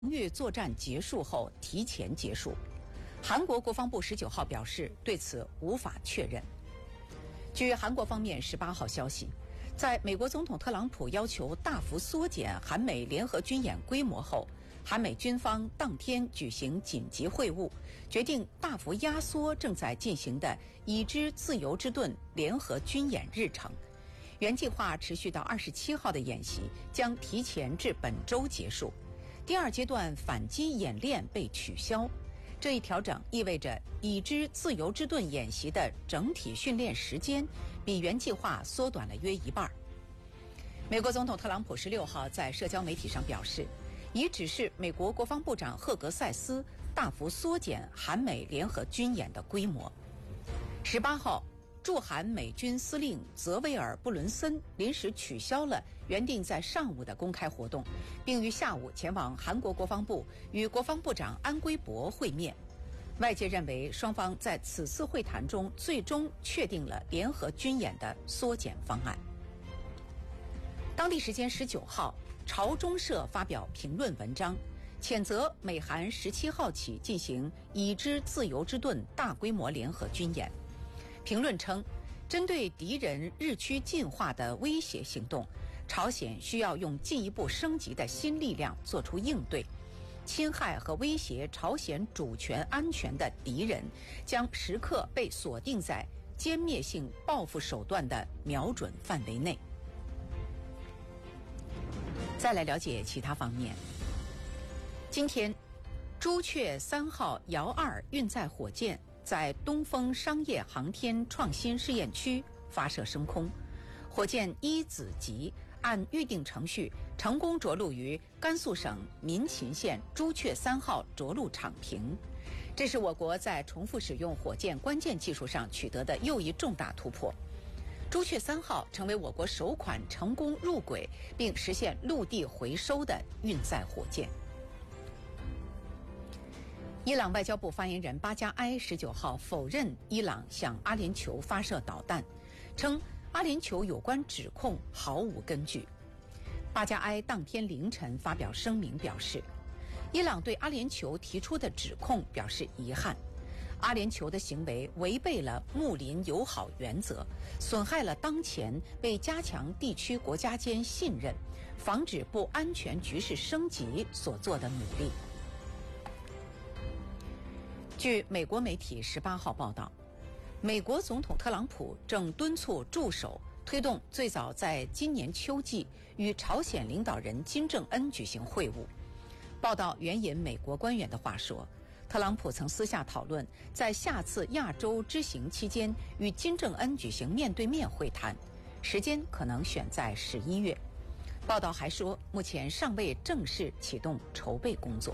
越作战结束后提前结束。韩国国防部19号表示，对此无法确认。据韩国方面18号消息，在美国总统特朗普要求大幅缩减韩美联合军演规模后，韩美军方当天举行紧急会晤，决定大幅压缩正在进行的已知自由之盾联合军演日程。原计划持续到27号的演习将提前至本周结束，第二阶段反击演练被取消。这一调整意味着已知自由之盾演习的整体训练时间比原计划缩短了约一半。美国总统特朗普16号在社交媒体上表示，已指示美国国防部长赫格塞斯大幅缩减韩美联合军演的规模。18号，驻韩美军司令泽维尔·布伦森临时取消了原定在上午的公开活动，并于下午前往韩国国防部与国防部长安圭博会面。外界认为，双方在此次会谈中最终确定了联合军演的缩减方案。当地时间19号，朝中社发表评论文章，谴责美韩17号起进行已知自由之盾大规模联合军演。评论称，针对敌人日趋进化的威胁行动，朝鲜需要用进一步升级的新力量做出应对。侵害和威胁朝鲜主权安全的敌人将时刻被锁定在歼灭性报复手段的瞄准范围内。再来了解其他方面。今天，朱雀3号遥2运载火箭在东风商业航天创新试验区发射升空，火箭一子级按预定程序成功着陆于甘肃省民勤县朱雀3号着陆场坪，这是我国在重复使用火箭关键技术上取得的又一重大突破。朱雀3号成为我国首款成功入轨并实现陆地回收的运载火箭。伊朗外交部发言人巴加埃19号否认伊朗向阿联酋发射导弹，称阿联酋有关指控毫无根据。巴加埃当天凌晨发表声明表示，伊朗对阿联酋提出的指控表示遗憾，阿联酋的行为违背了睦邻友好原则，损害了当前为加强地区国家间信任、防止不安全局势升级所做的努力。据美国媒体18号报道，美国总统特朗普正敦促助手推动最早在今年秋季与朝鲜领导人金正恩举行会晤。报道援引美国官员的话说，特朗普曾私下讨论在下次亚洲之行期间与金正恩举行面对面会谈，时间可能选在11月。报道还说，目前尚未正式启动筹备工作。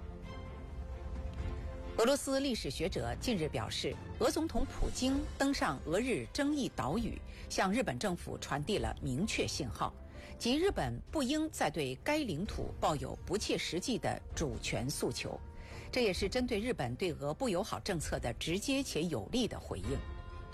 俄罗斯历史学者近日表示，俄总统普京登上俄日争议岛屿，向日本政府传递了明确信号，即日本不应再对该领土抱有不切实际的主权诉求。这也是针对日本对俄不友好政策的直接且有力的回应。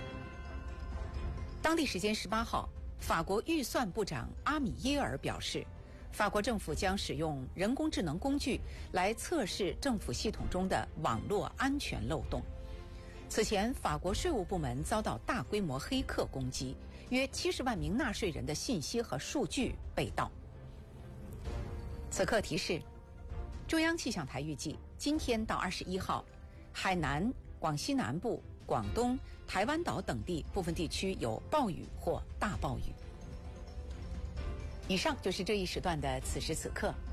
当地时间18号，法国预算部长阿米耶尔表示，法国政府将使用人工智能工具来测试政府系统中的网络安全漏洞。此前，法国税务部门遭到大规模黑客攻击，约70万名纳税人的信息和数据被盗。此刻提示，中央气象台预计今天到21号，海南、广西南部、广东、台湾岛等地部分地区有暴雨或大暴雨。以上就是这一时段的此时此刻，